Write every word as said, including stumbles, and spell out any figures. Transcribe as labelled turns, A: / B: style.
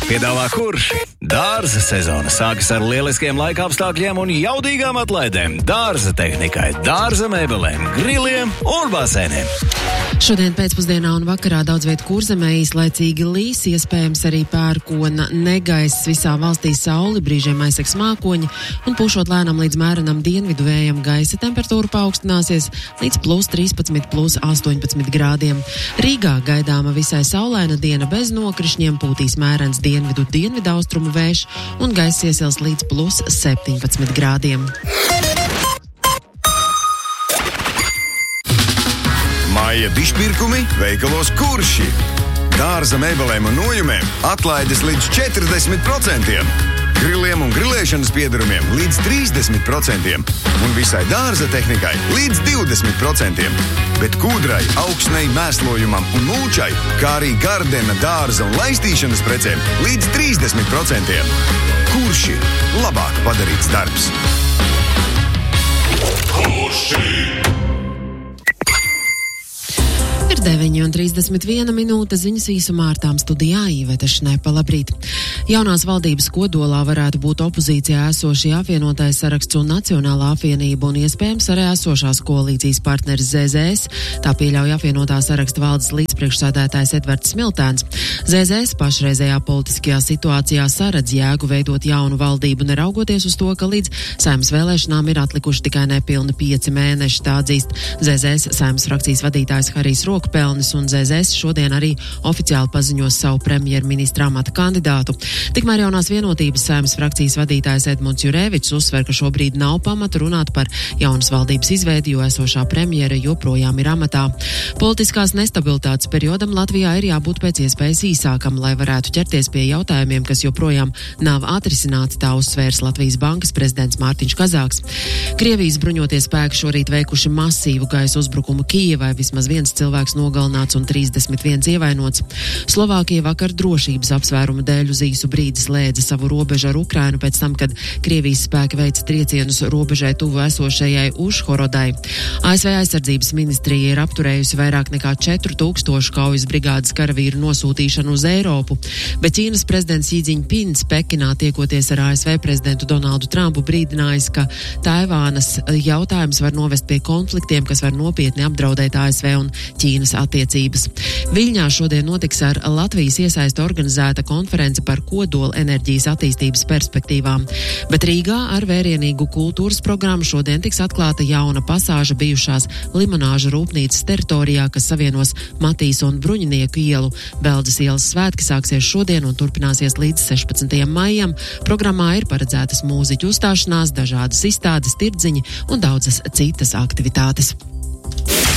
A: piedāvā Kurši. Dārza sezona sākas ar lieliskiem laika apstākļiem un jaudīgām atlaidēm dārza tehnikai, dārza mēbelēm, griliem un basēniem.
B: Šodien pēcpusdienā un vakarā daudz vietu Kurzemē īslaicīgi līs, iespējams arī pērkona negaiss, visā valstī sauli, brīžiem aizseks mākoņi un pūšot lēnam līdz mērenam dienvidu vējam gaisa temperatūra paaugstināsies līdz plus trīspadsmit, plus astoņpadsmit grādiem. Rīgā gaidāma visai saulaina diena bez nokrišņiem, pūtīs mērens dienvidu dienvidaustrumu vējš un gaiss iesils līdz plus septiņpadsmit grādiem.
C: Māja bišpirkumi veikalos Kurši. Dārza mēbelēm un nojumēm atlaides līdz četrdesmit procentiem. Griliem un grilēšanas piedarumiem līdz trīsdesmit procentiem. Un visai dārza tehnikai līdz divdesmit procentiem. Bet kūdrai, augsnei, mēslojumam un mulčai, kā arī gardena, dārza un laistīšanas precēm līdz trīsdesmit procentiem. Kurši labāk padarīts darbs.
D: Kurši!
B: Ir deviņi un trīsdesmit viena minūte, ziņas īsumā ar tām studijā Īveta Šnepa. Labrīt! Jaunās valdības kodolā varētu būt opozīcijā esošie apvienotais saraksts un Nacionālā apvienība un iespējams arī esošās koalīcijas partneris Z Z S. Tā pieļauj apvienotā saraksta valdes līdzpriekšsēdētājs Edvards Smiltēns. Z Z S pašreizējā politiskajā situācijā saredz jēgu veidot jaunu valdību, neraugoties uz to, ka līdz Saeimas vēlēšanām ir atlikuši tikai nepilni pieci mēneši. Tā atzīst Z Z S Saeimas frakcijas vadītājs Harijs Rokpelnis, un Z Z S šodien arī oficiāli paziņos savu premjerministra amata kandidātu. Tikmēr jaunās vienotības Saeimas frakcijas vadītājs Edmunds Jurēvičs uzsver, ka šobrīd nav pamata runāt par jaunas valdības izveidi, jo esošā premjere joprojām ir amatā. Politiskās nestabilitātes periodam Latvijā ir jābūt pēc iespējas īsākam, lai varētu ķerties pie jautājumiem, kas joprojām nav atrisināti, tā uzsvērs Latvijas bankas prezidents Mārtiņš Kazāks. Krievijas bruņoties spēki šorīt veikuši masīvu gaisa uzbrukumu Kijevai, vismaz viens cilvēks nogalināts un trīsdesmit viens ievainots. Slovākija vakar drošības apsvērumu dēļ uz īsu brīdi slēdza savu robežu ar Ukrainu pēc tam, kad Krievijas spēki veica triecienus robežai tuvu esošajai Užhorodai. A S V aizsardzības ministrija ir apturējusi vairāk nekā četru tūkstošu kaujas brigādes karavīru nosūtīšanu uz Eiropu, bet Ķīnas prezidents Xi Jinpings Pekinā tiekoties ar A S V prezidentu Donaldu Trumpu brīdinājis, ka Taivānas jautājums var novest pie konfliktiem, kas var nopietni apdraudēt A S V un Ķīnas attiecības. Viļņā šodien notiks ar Latvijas iesaisti organizēta konference par kodola enerģijas attīstības perspektīvām, bet Rīgā ar vērienīgu kultūras programmu šodien tiks atklāta jauna pasāža bijušās limonāžu rūpnīcas teritorijā, kas savienos Matīs un Bruņinieku ielu. Beldzes ielas svētki sāksies šodien un turpināsies līdz sešpadsmitajam maijam. Programmā ir paredzētas mūziķu uzstāšanās, dažādas izstādes, tirdziņi un daudzas citas aktivitātes.